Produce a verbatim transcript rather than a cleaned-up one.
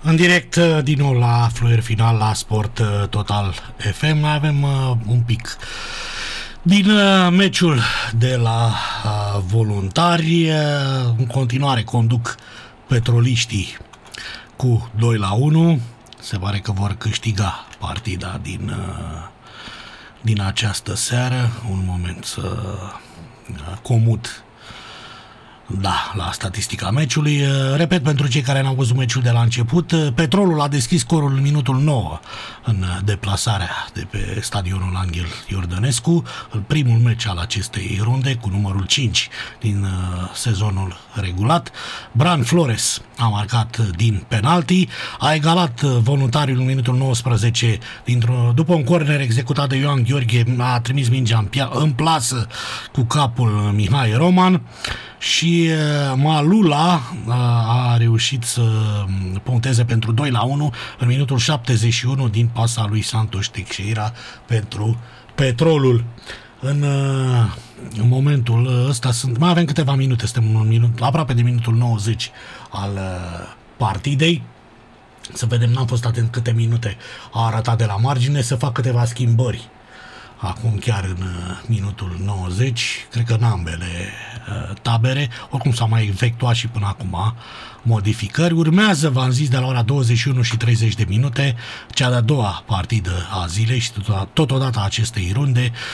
În direct din nou la fluier final la Sport Total F M. Mai avem uh, un pic din uh, meciul de la uh, Voluntari. Uh, în continuare conduc petroliștii cu doi la unu. Se pare că vor câștiga partida din, uh, din această seară. Un moment să uh, comut Da, la statistica meciului. Repet, pentru cei care n-au văzut meciul de la început, Petrolul a deschis scorul în minutul nouă în deplasarea de pe stadionul Anghel Iordănescu, în primul meci al acestei runde, cu numărul cinci din sezonul regulat. Bran Flores a marcat din penalti, a egalat Voluntariul în minutul nouăsprezece dintr-o, după un corner executat de Ioan Gheorghe, a trimis mingea în, pia- în plasă cu capul Mihai Roman și Malula a reușit să puncteze pentru doi la unu în minutul șaptezeci și unu din pasa lui Santos Teixeira pentru Petrolul. În, în momentul ăsta sunt, mai avem câteva minute, suntem în minut, aproape de minutul nouăzeci al partidei. Să vedem, n-am fost atent câte minute a arătat de la margine, să fac câteva schimbări acum chiar în uh, minutul nouăzeci, cred că în ambele uh, tabere, oricum s-au mai efectuat și până acum modificări. Urmează, v-am zis, de la ora douăzeci și unu și treizeci de minute, cea de-a doua partidă a zilei și totodată a acestei runde,